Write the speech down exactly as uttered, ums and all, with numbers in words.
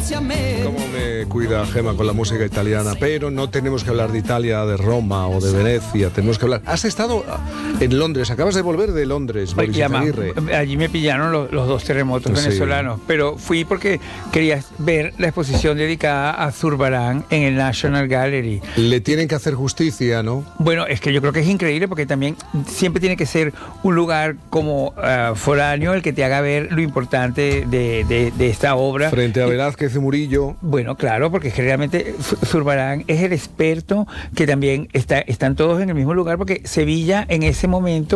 Cómo me cuida Gema con la música italiana, pero no tenemos que hablar de Italia, de Roma o de Venecia, tenemos que hablar... Has estado en Londres, acabas de volver de Londres, Boris Izaguirre. Allí me pillaron los, los dos terremotos sí. venezolanos, pero fui porque quería ver la exposición dedicada a Zurbarán en el National Gallery. Le tienen que hacer justicia, ¿no? Bueno, es que yo creo que es increíble porque también siempre tiene que ser un lugar como uh, foráneo el que te haga ver lo importante de, de, de esta obra. Frente a Velázquez y Murillo. Bueno, claro, porque generalmente Zurbarán es el experto que también está, están todos en el mismo lugar porque Sevilla en ese momento